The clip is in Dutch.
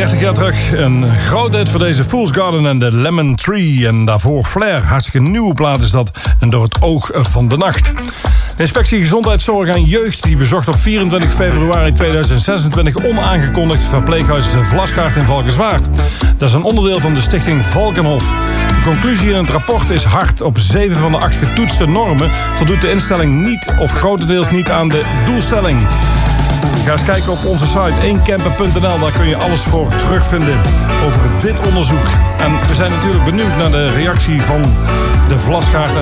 30 jaar terug een groot hit voor deze Fool's Garden en de Lemon Tree. En daarvoor Flair, hartstikke nieuwe plaat is dat. En Door het oog van de nacht. De inspectie Gezondheidszorg en Jeugd die bezocht op 24 februari 2026 onaangekondigd het verpleeghuis De Vlasgaard in Valkenswaard. Dat is een onderdeel van de stichting Valkenhof. De conclusie in het rapport is hard. Op 7 van de 8 getoetste normen voldoet de instelling niet of grotendeels niet aan de doelstelling. Ga eens kijken op onze site eencamper.nl. Daar kun je alles voor terugvinden over dit onderzoek. En we zijn natuurlijk benieuwd naar de reactie van De Vlasgaard.